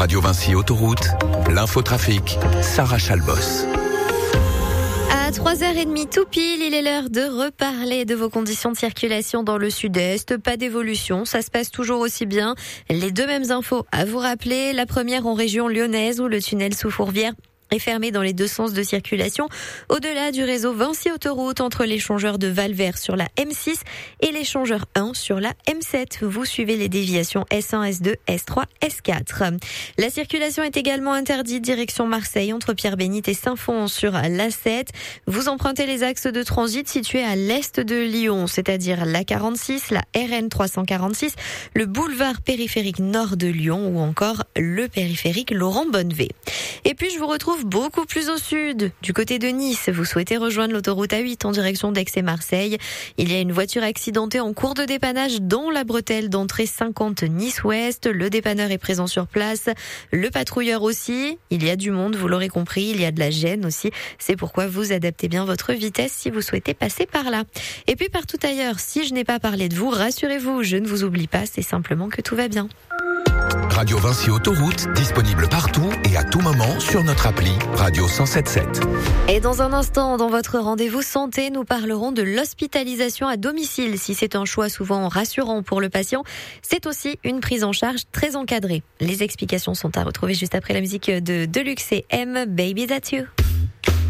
Radio Vinci Autoroute, l'infotrafic, Sarah Chalbos. À 3h30 tout pile, il est l'heure de reparler de vos conditions de circulation dans le sud-est. Pas d'évolution, ça se passe toujours aussi bien. Les deux mêmes infos à vous rappeler. La première en région lyonnaise où le tunnel sous Fourvière est fermé dans les deux sens de circulation, au-delà du réseau Vinci Autoroute entre l'échangeur de Valvert sur la M6 et l'échangeur 1 sur la M7. Vous suivez les déviations S1, S2, S3, S4. La circulation est également interdite direction Marseille entre Pierre-Bénite et Saint-Fons sur l'A7. Vous empruntez les axes de transit situés à l'est de Lyon, c'est-à-dire la 46, la RN 346, le boulevard périphérique nord de Lyon ou encore le périphérique Laurent Bonnevet. Et puis je vous retrouve beaucoup plus au sud, du côté de Nice. Vous souhaitez rejoindre l'autoroute A8 en direction d'Aix et Marseille. Il y a une voiture accidentée en cours de dépannage dans la bretelle d'entrée 50 Nice-Ouest. Le dépanneur est présent sur place. Le patrouilleur aussi. Il y a du monde, vous l'aurez compris. Il y a de la gêne aussi. C'est pourquoi vous adaptez bien votre vitesse si vous souhaitez passer par là. Et puis partout ailleurs, si je n'ai pas parlé de vous, rassurez-vous, je ne vous oublie pas. C'est simplement que tout va bien. Radio Vinci Autoroute, disponible partout et à tout moment sur notre appli Radio 107.7. Et dans un instant, dans votre rendez-vous santé, nous parlerons de l'hospitalisation à domicile. Si c'est un choix souvent rassurant pour le patient, c'est aussi une prise en charge très encadrée. Les explications sont à retrouver juste après la musique de Deluxe et M, Baby That's You.